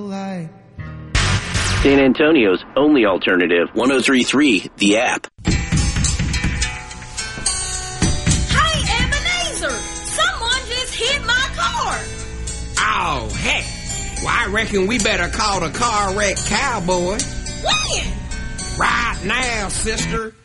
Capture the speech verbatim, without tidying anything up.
San Antonio's only alternative, one oh three point three, The App. Hey, Ebenezer! Someone just hit my car! Oh, heck. Well, I reckon we better call the car wreck cowboy. When? Right now, sister.